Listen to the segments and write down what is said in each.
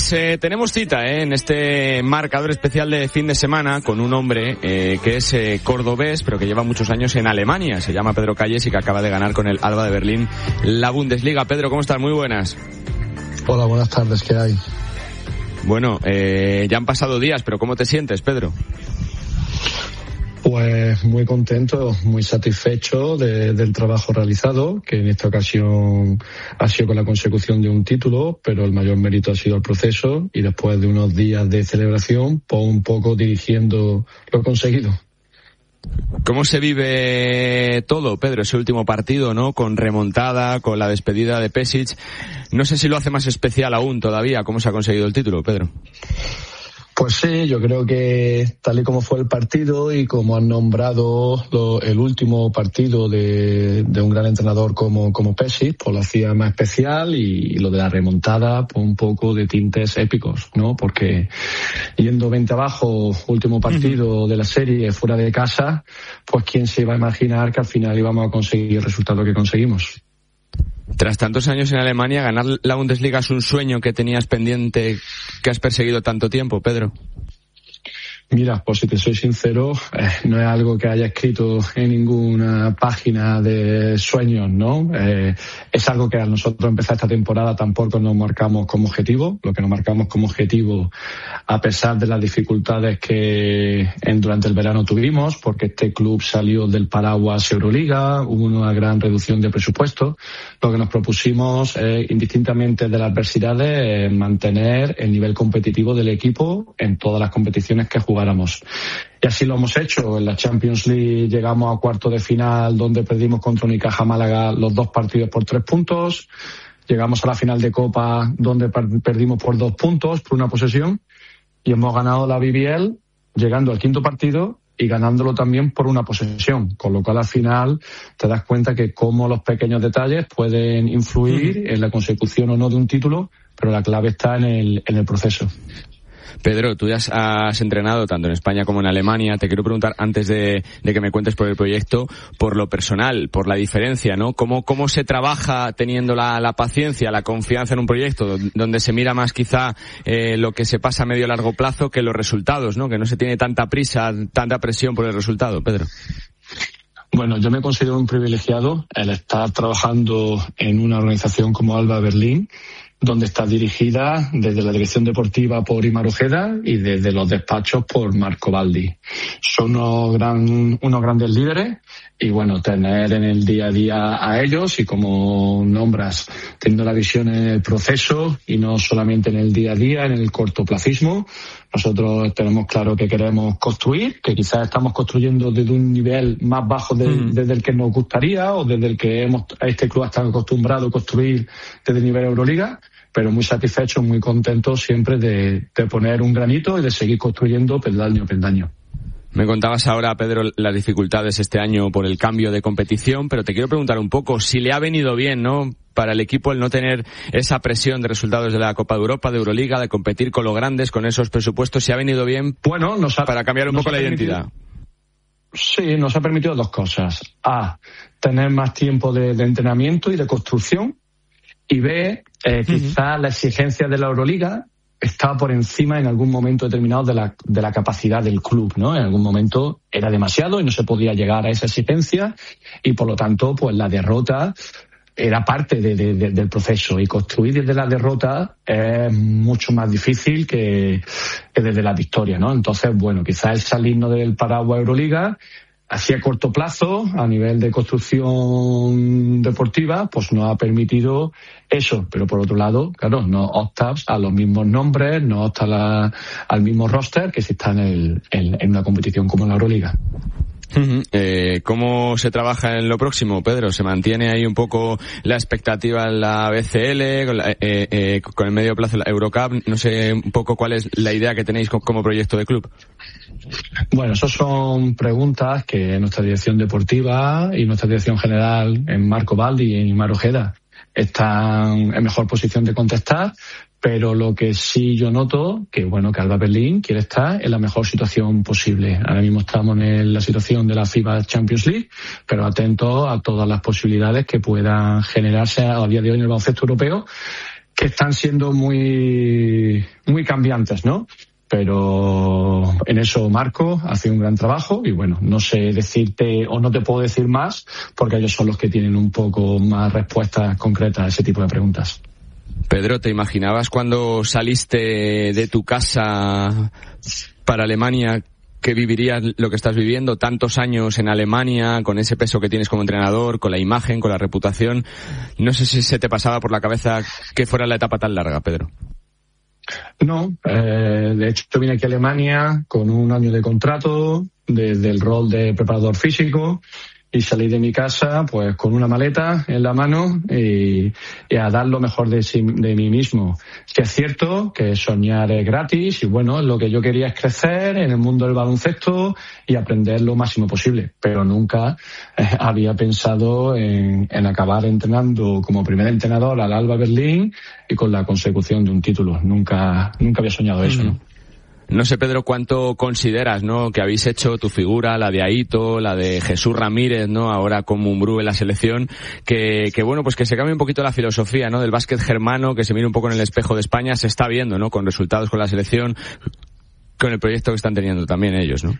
Pues tenemos cita en este marcador especial de fin de semana con un hombre que es cordobés, pero que lleva muchos años en Alemania. Se llama Pedro Calles y que acaba de ganar con el Alba de Berlín la Bundesliga. Pedro, ¿cómo estás? Muy buenas. Hola, buenas tardes, ¿qué hay? Bueno, ya han pasado días, pero ¿cómo te sientes, Pedro? Pues muy contento, muy satisfecho del trabajo realizado, que en esta ocasión ha sido con la consecución de un título, pero el mayor mérito ha sido el proceso y después de unos días de celebración, pues un poco dirigiendo lo conseguido. ¿Cómo se vive todo, Pedro, ese último partido, ¿no? Con remontada, con la despedida de Pesic. No sé si lo hace más especial aún todavía. ¿Cómo se ha conseguido el título, Pedro? Pues sí, yo creo que tal y como fue el partido y como han nombrado el último partido de un gran entrenador como Pesic, pues lo hacía más especial, y lo de la remontada, pues un poco de tintes épicos, ¿no? Porque yendo 20 abajo, último partido de la serie fuera de casa, pues quién se iba a imaginar que al final íbamos a conseguir el resultado que conseguimos. Tras tantos años en Alemania, ¿ganar la Bundesliga es un sueño que tenías pendiente, que has perseguido tanto tiempo, Pedro? Mira, pues si te soy sincero, no es algo que haya escrito en ninguna página de sueños, ¿no? Es algo que a nosotros empezar esta temporada tampoco nos marcamos como objetivo. Lo que nos marcamos como objetivo, a pesar de las dificultades que durante el verano tuvimos, porque este club salió del paraguas Euroliga, hubo una gran reducción de presupuesto, lo que nos propusimos, indistintamente de las adversidades, mantener el nivel competitivo del equipo en todas las competiciones que jugáramos. Y así lo hemos hecho. En la Champions League llegamos a cuartos de final, donde perdimos contra Unicaja Málaga los 2 partidos por 3 puntos. Llegamos a la final de Copa, donde perdimos por 2 puntos, por una posesión. Y hemos ganado la BBL, llegando al 5º partido y ganándolo también por una posesión. Con lo cual, al final, te das cuenta que cómo los pequeños detalles pueden influir en la consecución o no de un título, pero la clave está en el proceso. Pedro, tú ya has entrenado tanto en España como en Alemania. Te quiero preguntar, antes de que me cuentes por el proyecto, por lo personal, por la diferencia, ¿no? ¿Cómo se trabaja teniendo la paciencia, la confianza en un proyecto donde se mira más quizá lo que se pasa a medio y largo plazo que los resultados, ¿no? Que no se tiene tanta prisa, tanta presión por el resultado, Pedro. Bueno, yo me considero un privilegiado el estar trabajando en una organización como Alba Berlín, donde está dirigida desde la dirección deportiva por Imar Ojeda y desde los despachos por Marco Baldi. Son unos grandes líderes, y bueno, tener en el día a día a ellos, y como nombras, teniendo la visión en el proceso y no solamente en el día a día, en el cortoplacismo. Nosotros tenemos claro que queremos construir, que quizás estamos construyendo desde un nivel más bajo desde el que nos gustaría, o desde el que este club está acostumbrado a construir desde el nivel Euroliga, pero muy satisfechos, muy contentos siempre de poner un granito y de seguir construyendo peldaño a peldaño. Me contabas ahora, Pedro, las dificultades este año por el cambio de competición, pero te quiero preguntar un poco si le ha venido bien, ¿no?, para el equipo el no tener esa presión de resultados de la Copa de Europa, de Euroliga, de competir con los grandes, con esos presupuestos. ¿Si ha venido bien para cambiar un poco la identidad? Sí, nos ha permitido 2 cosas. A, tener más tiempo de entrenamiento y de construcción. Y B, quizá la exigencia de la Euroliga estaba por encima en algún momento determinado de la capacidad del club, ¿no? En algún momento era demasiado y no se podía llegar a esa exigencia, y por lo tanto, pues la derrota era parte del proceso, y construir desde la derrota es mucho más difícil que desde la victoria, ¿no? Entonces, bueno, quizás el salirnos del paraguas Euroliga hacia corto plazo, a nivel de construcción deportiva, pues nos ha permitido eso. Pero por otro lado, claro, no optas a los mismos nombres, no optas al mismo roster que si está en una competición como la Euroliga. ¿Cómo se trabaja en lo próximo, Pedro? ¿Se mantiene ahí un poco la expectativa en la BCL, con el medio plazo la Eurocup? No sé un poco cuál es la idea que tenéis como proyecto de club. Bueno, esas son preguntas que nuestra dirección deportiva y nuestra dirección general, en Marco Baldi y en Imar Ojeda, están en mejor posición de contestar. Pero lo que sí yo noto, que Alba Berlín quiere estar en la mejor situación posible. Ahora mismo estamos en la situación de la FIBA Champions League, pero atentos a todas las posibilidades que puedan generarse a día de hoy en el baloncesto europeo. que están siendo muy, muy cambiantes, ¿no? Pero en eso Marco hace un gran trabajo y bueno, no sé decirte o no te puedo decir más porque ellos son los que tienen un poco más respuestas concretas a ese tipo de preguntas. Pedro, ¿te imaginabas cuando saliste de tu casa para Alemania que vivirías lo que estás viviendo, tantos años en Alemania, con ese peso que tienes como entrenador, con la imagen, con la reputación? No sé si se te pasaba por la cabeza que fuera la etapa tan larga, Pedro. No, de hecho yo vine aquí a Alemania con un año de contrato desde el rol de preparador físico y salí de mi casa pues con una maleta en la mano y a dar lo mejor de mí mismo. Que es cierto que soñar es gratis y bueno, lo que yo quería es crecer en el mundo del baloncesto y aprender lo máximo posible, pero nunca había pensado en acabar entrenando como primer entrenador al Alba Berlín y con la consecución de un título. Nunca había soñado eso, ¿no? No sé, Pedro, cuánto consideras, ¿no?, que habéis hecho tu figura, la de Aito, la de Jesús Ramírez, ¿no?, ahora con Mumbrú en la selección, que bueno, pues que se cambie un poquito la filosofía, ¿no?, del básquet germano, que se mire un poco en el espejo de España, se está viendo, ¿no?, con resultados con la selección, con el proyecto que están teniendo también ellos, ¿no?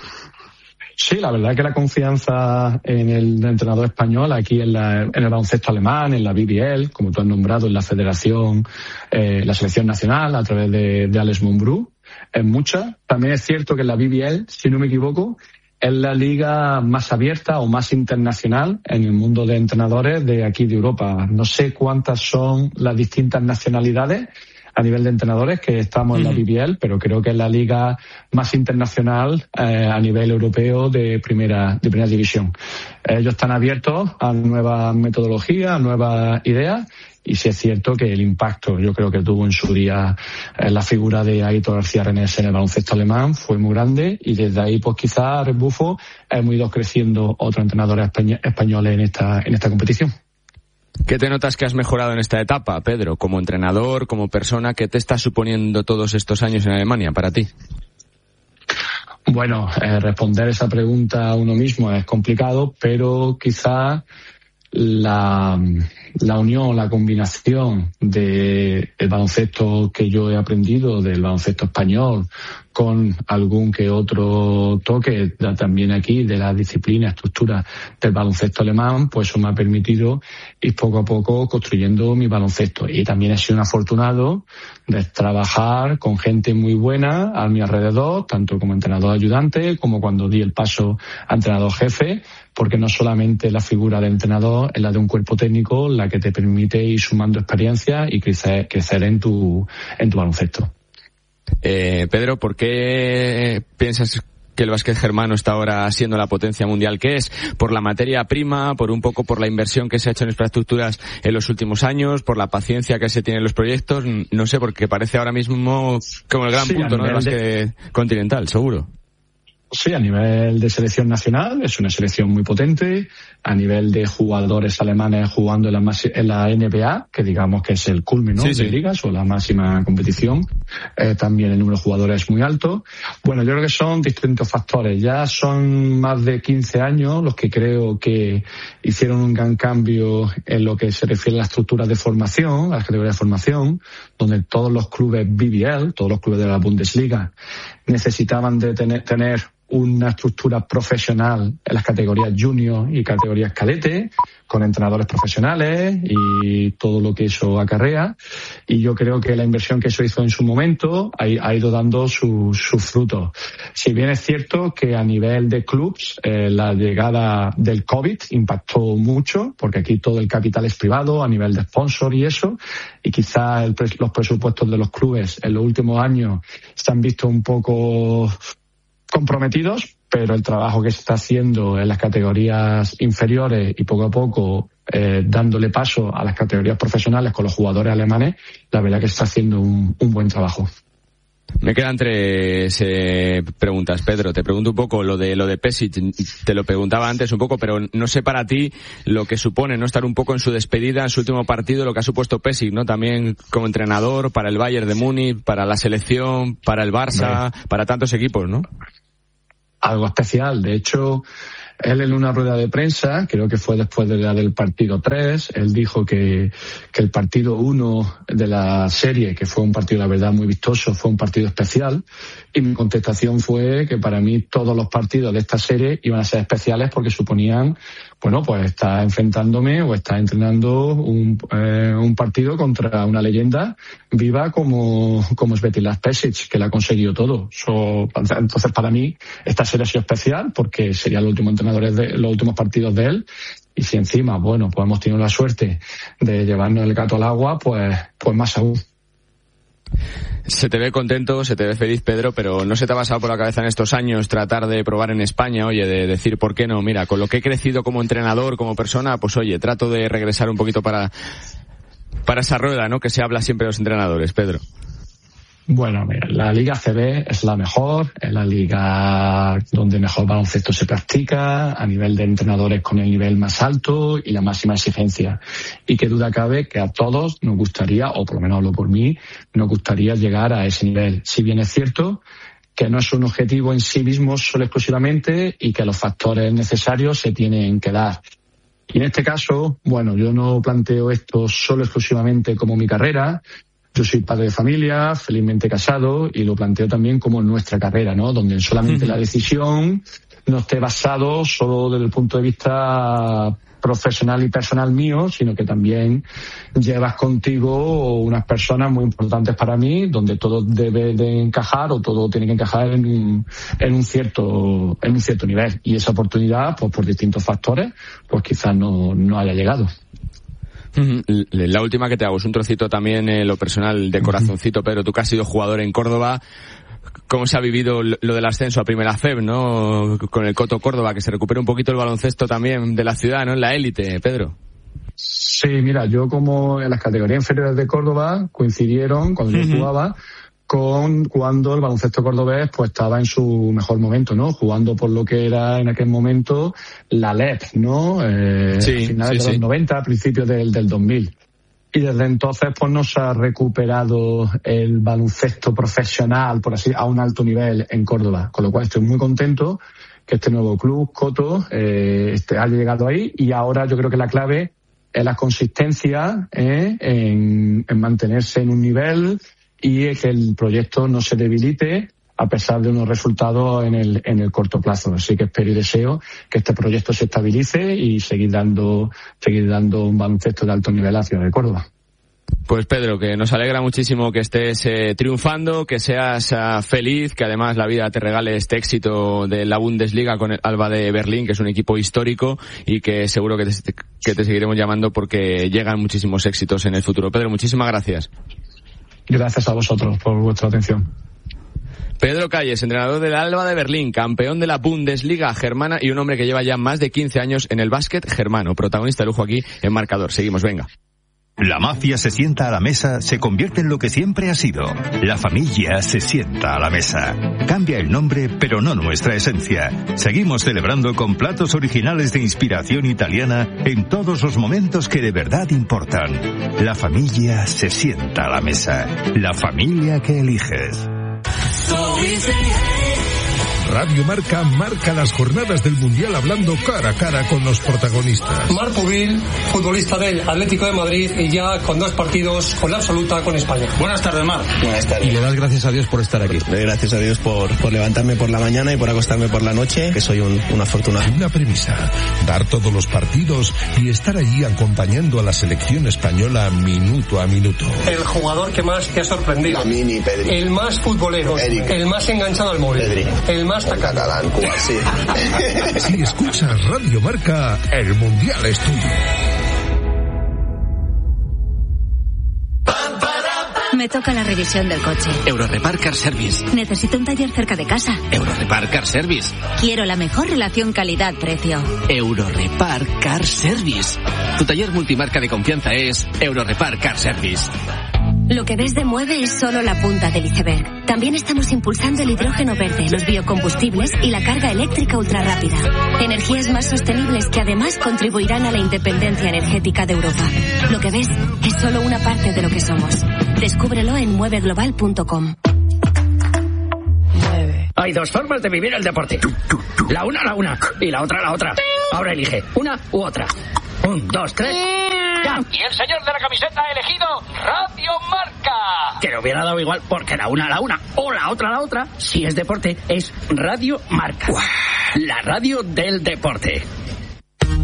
Sí, la verdad es que la confianza en el entrenador español aquí en el baloncesto alemán, en la BBL, como tú has nombrado, en la federación, la selección nacional a través de Alex Mumbrú, es mucha. También es cierto que en la BBL, si no me equivoco, es la liga más abierta o más internacional en el mundo de entrenadores de aquí de Europa. No sé cuántas son las distintas nacionalidades a nivel de entrenadores que estamos en la BBL, pero creo que es la liga más internacional a nivel europeo de primera división. Ellos están abiertos a nuevas metodologías, a nuevas ideas, y sí es cierto que el impacto, yo creo que tuvo en su día la figura de Aitor García Renés en el baloncesto alemán fue muy grande, y desde ahí pues quizás a rebufo hemos ido creciendo otros entrenadores españoles en esta competición. ¿Qué te notas que has mejorado en esta etapa, Pedro, como entrenador, como persona? ¿Qué te está suponiendo todos estos años en Alemania para ti? Bueno, responder esa pregunta a uno mismo es complicado, pero quizá la unión, la combinación del baloncesto que yo he aprendido, del baloncesto español, con algún que otro toque también aquí de la disciplina, estructura del baloncesto alemán, pues eso me ha permitido ir poco a poco construyendo mi baloncesto. Y también he sido un afortunado de trabajar con gente muy buena a mi alrededor, tanto como entrenador ayudante como cuando di el paso a entrenador jefe, porque no solamente la figura de entrenador es la de un cuerpo técnico la que te permite ir sumando experiencia y crecer en tu baloncesto. Pedro, ¿por qué piensas que el básquet germano está ahora siendo la potencia mundial que es? ¿Por la materia prima, por un poco por la inversión que se ha hecho en infraestructuras en los últimos años, por la paciencia que se tiene en los proyectos? No sé, porque parece ahora mismo como el gran punto, ¿no?, del básquet continental, seguro. Sí, a nivel de selección nacional es una selección muy potente, a nivel de jugadores alemanes jugando en la NBA, que digamos que es el culmen, ¿no?, de ligas o la máxima competición, también el número de jugadores es muy alto. Bueno, yo creo que son distintos factores. Ya son más de 15 años los que creo que hicieron un gran cambio en lo que se refiere a las estructuras de formación, a las categorías de formación, donde todos los clubes BBL, todos los clubes de la Bundesliga, necesitaban de tener una estructura profesional en las categorías junior y categorías cadete, con entrenadores profesionales y todo lo que eso acarrea. Y yo creo que la inversión que eso hizo en su momento ha ido dando sus frutos. Si bien es cierto que a nivel de clubs la llegada del COVID impactó mucho, porque aquí todo el capital es privado a nivel de sponsor y eso, y quizás los presupuestos de los clubes en los últimos años se han visto un poco comprometidos, pero el trabajo que se está haciendo en las categorías inferiores y poco a poco dándole paso a las categorías profesionales con los jugadores alemanes, la verdad que se está haciendo un buen trabajo. Me quedan tres preguntas, Pedro. Te pregunto un poco lo de Pešić. Te lo preguntaba antes un poco, pero no sé para ti lo que supone no estar un poco en su despedida, en su último partido, lo que ha supuesto Pešić, ¿no? También como entrenador para el Bayern de Múnich, para la selección, para el Barça, para tantos equipos, ¿no? Algo especial. De hecho, Él en una rueda de prensa, creo que fue después de la del partido 3, él dijo que el partido 1 de la serie, que fue un partido la verdad muy vistoso, fue un partido especial, y mi contestación fue que para mí todos los partidos de esta serie iban a ser especiales porque suponían, bueno, pues estar enfrentándome o estar entrenando un partido contra una leyenda viva como Svetislav Pešić, que la ha conseguido todo. Entonces para mí esta serie ha sido especial porque serían los últimos partidos de él, y si encima, bueno, pues hemos tenido la suerte de llevarnos el gato al agua, pues más aún. Se te ve contento, se te ve feliz, Pedro, pero ¿no se te ha pasado por la cabeza en estos años tratar de probar en España, oye, de decir, ¿por qué no? Mira, con lo que he crecido como entrenador, como persona, pues oye, trato de regresar un poquito para esa rueda, ¿no?, que se habla siempre de los entrenadores, Pedro. Bueno, mira, la Liga ACB es la mejor, es la liga donde mejor baloncesto se practica, a nivel de entrenadores con el nivel más alto y la máxima exigencia. Y qué duda cabe que a todos nos gustaría, o por lo menos hablo por mí, nos gustaría llegar a ese nivel. Si bien es cierto que no es un objetivo en sí mismo solo exclusivamente y que los factores necesarios se tienen que dar. Y en este caso, bueno, yo no planteo esto solo exclusivamente como mi carrera. Yo soy padre de familia, felizmente casado, y lo planteo también como nuestra carrera, ¿no? Donde solamente la decisión no esté basado solo desde el punto de vista profesional y personal mío, sino que también llevas contigo unas personas muy importantes para mí, donde todo debe de encajar o todo tiene que encajar en un cierto nivel. Y esa oportunidad, pues por distintos factores, pues quizás no haya llegado. La última que te hago es un trocito también lo personal de corazoncito, Pedro. Tú que has sido jugador en Córdoba, ¿cómo se ha vivido lo del ascenso a Primera FEB, ¿no? Con el Coto Córdoba, que se recupere un poquito el baloncesto también de la ciudad, ¿no? En la élite, Pedro. Sí, mira, yo como en las categorías inferiores de Córdoba coincidieron cuando yo jugaba con cuando el baloncesto cordobés pues estaba en su mejor momento, ¿no? Jugando por lo que era en aquel momento la LEP, ¿no? Finales de los 90, principios del 2000. Y desde entonces pues nos ha recuperado el baloncesto profesional, por así, a un alto nivel en Córdoba. Con lo cual estoy muy contento que este nuevo club, Coto, haya llegado ahí, y ahora yo creo que la clave es la consistencia en mantenerse en un nivel y que el proyecto no se debilite a pesar de unos resultados en el corto plazo. Así que espero y deseo que este proyecto se estabilice y seguir dando un baloncesto de alto nivel a la ciudad de Córdoba. Pues Pedro, que nos alegra muchísimo que estés triunfando, que seas feliz, que además la vida te regale este éxito de la Bundesliga con el Alba de Berlín, que es un equipo histórico, y que seguro que te seguiremos llamando porque llegan muchísimos éxitos en el futuro. Pedro, muchísimas gracias. Gracias a vosotros por vuestra atención. Pedro Calles, entrenador del Alba de Berlín, campeón de la Bundesliga germana y un hombre que lleva ya más de 15 años en el básquet germano. Protagonista de lujo aquí en Marcador. Seguimos, venga. La mafia se sienta a la mesa, se convierte en lo que siempre ha sido. La familia se sienta a la mesa. Cambia el nombre, pero no nuestra esencia. Seguimos celebrando con platos originales de inspiración italiana en todos los momentos que de verdad importan. La familia se sienta a la mesa. La familia que eliges. Radio Marca marca las jornadas del Mundial hablando cara a cara con los protagonistas. Marco Vil, futbolista del Atlético de Madrid y ya con 2 partidos con la absoluta con España. Buenas tardes, Mar. Buenas tardes. Y le das gracias a Dios por estar aquí. Le doy gracias a Dios por levantarme por la mañana y por acostarme por la noche, que soy un afortunado. Una premisa, dar todos los partidos y estar allí acompañando a la selección española minuto a minuto. El jugador que más te ha sorprendido. Lamini, Pedri. El más futbolero. Eric. El más enganchado al móvil. Pedri. El más catalán, Cuba, sí. Si escuchas Radio Marca, el Mundial es tuyo. Me toca la revisión del coche. Eurorepar Car Service. Necesito un taller cerca de casa. Eurorepar Car Service. Quiero la mejor relación calidad-precio. Eurorepar Car Service. Tu taller multimarca de confianza es Eurorepar Car Service. Lo que ves de Mueve es solo la punta del iceberg. También estamos impulsando el hidrógeno verde, los biocombustibles y la carga eléctrica ultrarrápida. Energías más sostenibles que además contribuirán a la independencia energética de Europa. Lo que ves es solo una parte de lo que somos. Descúbrelo en mueveglobal.com. Hay dos formas de vivir el deporte. La una y la otra. Ahora elige una u otra. 1, 2, 3. ¡Ya! Y el señor de la camiseta ha elegido Radio Marca. Que le hubiera dado igual porque la una o la otra, si es deporte, es Radio Marca. La radio del deporte.